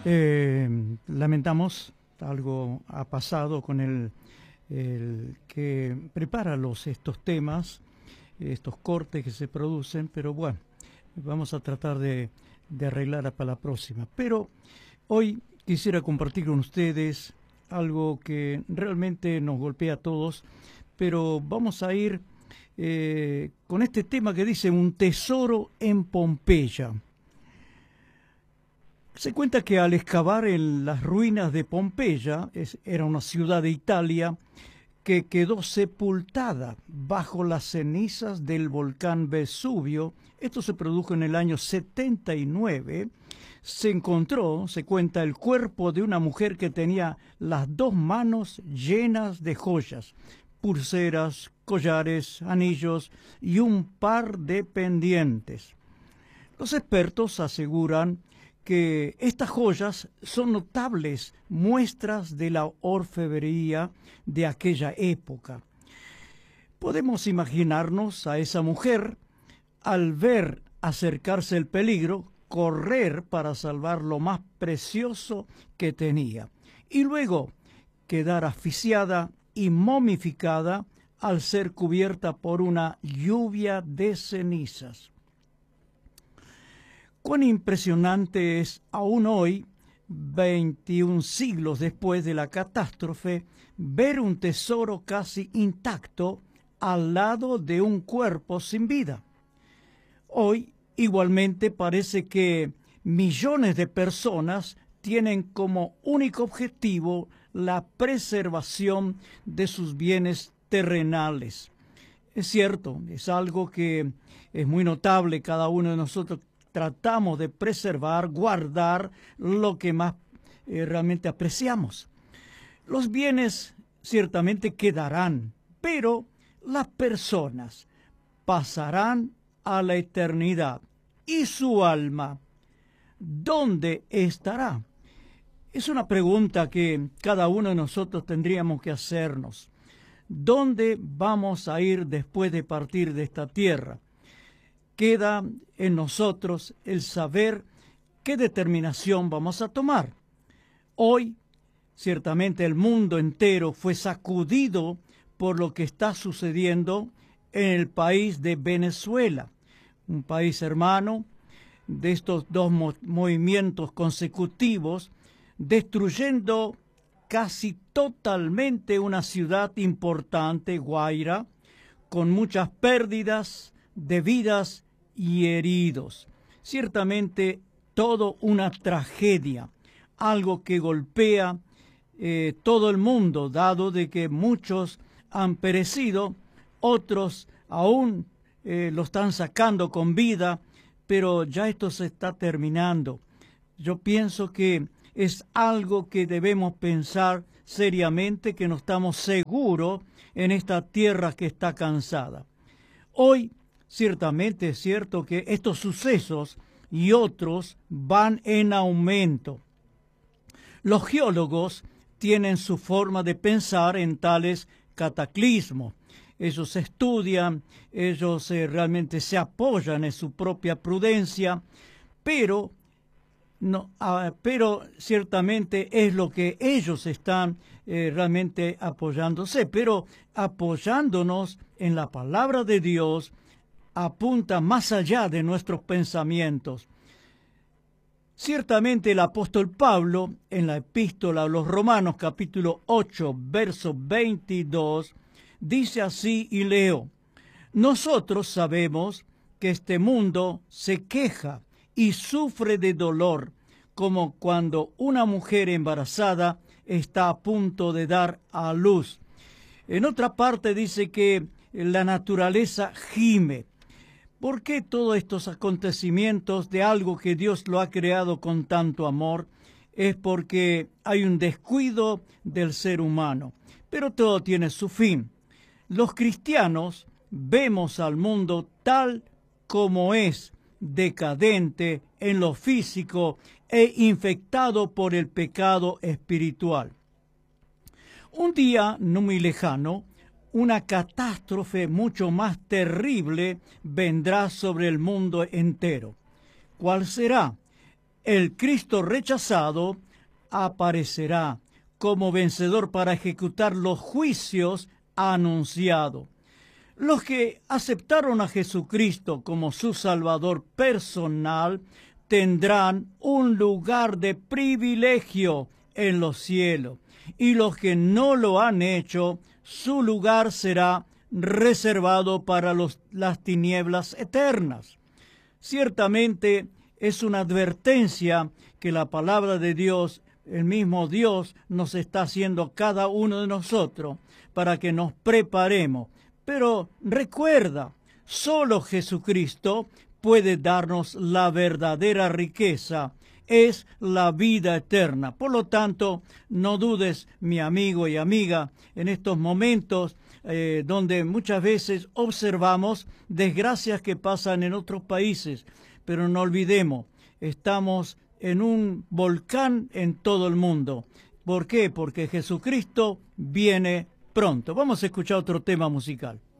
Lamentamos, algo ha pasado con el que prepara estos temas, estos cortes que se producen, pero bueno, vamos a tratar de arreglar para la próxima. Pero hoy quisiera compartir con ustedes algo que realmente nos golpea a todos, pero vamos a ir con este tema que dice un tesoro en Pompeya. Se cuenta que al excavar en las ruinas de Pompeya, era una ciudad de Italia que quedó sepultada bajo las cenizas del volcán Vesubio. Esto se produjo en el año 79. Se encontró, se cuenta, el cuerpo de una mujer que tenía las dos manos llenas de joyas, pulseras, collares, anillos y un par de pendientes. Los expertos aseguran que estas joyas son notables muestras de la orfebrería de aquella época. Podemos imaginarnos a esa mujer, al ver acercarse el peligro, correr para salvar lo más precioso que tenía, y luego quedar asfixiada y momificada al ser cubierta por una lluvia de cenizas. Cuán impresionante es aún hoy, 21 siglos después de la catástrofe, ver un tesoro casi intacto al lado de un cuerpo sin vida. Hoy, igualmente, parece que millones de personas tienen como único objetivo la preservación de sus bienes terrenales. Es cierto, es algo que es muy notable. Cada uno de nosotros tratamos de preservar, guardar lo que más realmente apreciamos. Los bienes ciertamente quedarán, pero las personas pasarán a la eternidad. ¿Y su alma dónde estará? Es una pregunta que cada uno de nosotros tendríamos que hacernos. ¿Dónde vamos a ir después de partir de esta tierra? Queda en nosotros el saber qué determinación vamos a tomar. Hoy, ciertamente, el mundo entero fue sacudido por lo que está sucediendo en el país de Venezuela, un país hermano de estos dos movimientos consecutivos, destruyendo casi totalmente una ciudad importante, Guaira, con muchas pérdidas de vidas y heridos. Ciertamente todo una tragedia, algo que golpea todo el mundo, dado de que muchos han perecido, otros aún lo están sacando con vida, pero ya esto se está terminando. Yo pienso que es algo que debemos pensar seriamente, que no estamos seguros en esta tierra que está cansada. Hoy, ciertamente es cierto que estos sucesos y otros van en aumento. Los geólogos tienen su forma de pensar en tales cataclismos. Ellos estudian, ellos realmente se apoyan en su propia prudencia, pero ciertamente es lo que ellos están realmente apoyándose, pero apoyándonos en la palabra de Dios, apunta más allá de nuestros pensamientos. Ciertamente el apóstol Pablo, en la epístola a los Romanos, capítulo 8, verso 22, dice así, y leo: nosotros sabemos que este mundo se queja y sufre de dolor, como cuando una mujer embarazada está a punto de dar a luz. En otra parte dice que la naturaleza gime. ¿Por qué todos estos acontecimientos de algo que Dios lo ha creado con tanto amor? Es porque hay un descuido del ser humano. Pero todo tiene su fin. Los cristianos vemos al mundo tal como es, decadente en lo físico e infectado por el pecado espiritual. Un día no muy lejano, una catástrofe mucho más terrible vendrá sobre el mundo entero. ¿Cuál será? el Cristo rechazado aparecerá como vencedor para ejecutar los juicios anunciados. Los que aceptaron a Jesucristo como su Salvador personal tendrán un lugar de privilegio en los cielos, y los que no lo han hecho, su lugar será reservado para las tinieblas eternas. Ciertamente es una advertencia que la palabra de Dios, el mismo Dios, nos está haciendo a cada uno de nosotros para que nos preparemos. Pero recuerda, solo Jesucristo puede darnos la verdadera riqueza, es la vida eterna. Por lo tanto, no dudes, mi amigo y amiga, en estos momentos donde muchas veces observamos desgracias que pasan en otros países, pero no olvidemos, estamos en un volcán en todo el mundo. ¿Por qué? Porque Jesucristo viene pronto. Vamos a escuchar otro tema musical.